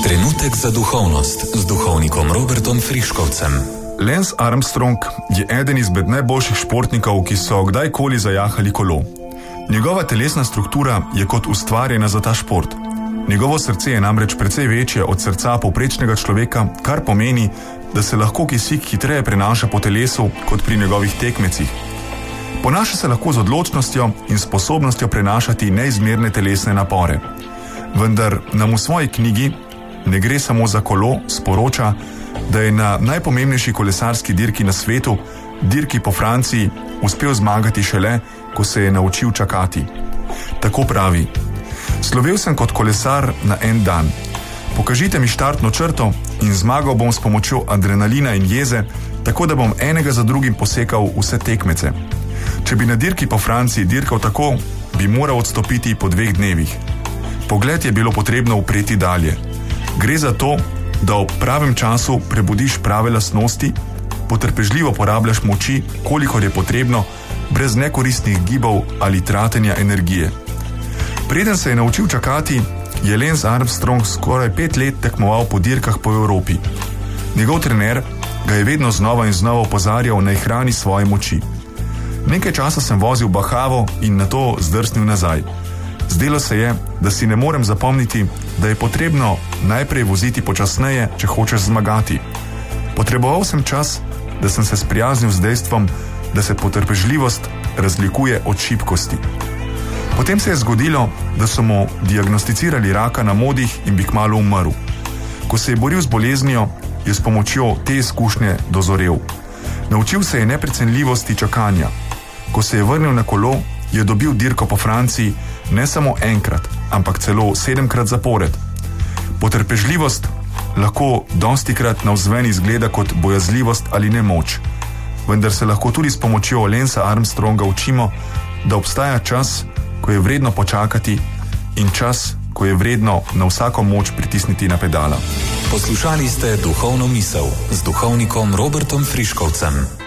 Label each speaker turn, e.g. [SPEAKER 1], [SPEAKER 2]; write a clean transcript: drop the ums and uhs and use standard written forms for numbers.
[SPEAKER 1] Trenutek za duhovnost z duhovnikom Robertom Friškovcem.
[SPEAKER 2] Lance Armstrong je eden izmed najboljših športnikov, ki so kdajkoli zajahali kolo. Njegova telesna struktura je kot ustvarjena za ta šport. Njegovo srce je namreč precej večje od srca povprečnega človeka, kar pomeni, da se lahko kisik hitreje prenaša po telesu kot pri njegovih tekmecih. Ponaša se lahko z odločnostjo in sposobnostjo prenašati neizmerne telesne napore. Vendar nam v svoji knjigi Ne gre samo za kolo sporoča, da je na najpomembnejši kolesarski dirki na svetu, dirki po Franciji, uspel zmagati šele, ko se je naučil čakati. Tako pravi: slovel sem kot kolesar na en dan. Pokažite mi štartno črto in zmagal bom s pomočjo adrenalina in jeze, tako da bom enega za drugim posekal vse tekmece. Če bi na dirki po Franciji dirkal tako, bi moral odstopiti po 2 dnevih. Pogled je bilo potrebno upreti dalje. Gre za to, da ob pravem času prebudiš prave lastnosti, potrpežljivo porabljaš moči, kolikor je potrebno, brez nekoristnih gibov ali tratenja energije. Preden se je naučil čakati, je Lance Armstrong skoraj 5 let tekmoval po dirkah po Evropi. Njegov trener ga je vedno znova in znova opozarjal, naj hrani svoje moči. Nekaj časa sem vozil bahavo in nato zdrsnil nazaj. Zdelo se je, da si ne morem zapomniti, da je potrebno najprej voziti počasneje, če hočeš zmagati. Potreboval sem čas, da sem se sprijaznil z dejstvom, da se potrpežljivost razlikuje od šibkosti. Potem se je zgodilo, da so mu diagnosticirali raka na modih in bi kmalu umrl. Ko se je boril z boleznijo, je s pomočjo te izkušnje dozorel. Naučil se je neprecenljivosti čakanja. Ko se je vrnil na kolo, je dobil dirko po Franciji ne samo enkrat, ampak celo 7krat zapored. Potrpežljivost lahko dostikrat navzven izgleda kot bojazljivost ali nemoč, vendar se lahko tudi s pomočjo Lancea Armstronga učimo, da obstaja čas, ko je vredno počakati, in čas, ko je vredno na vsako moč pritisniti na pedala.
[SPEAKER 1] Poslušali ste Duhovno misel z duhovnikom Robertom Friškovcem.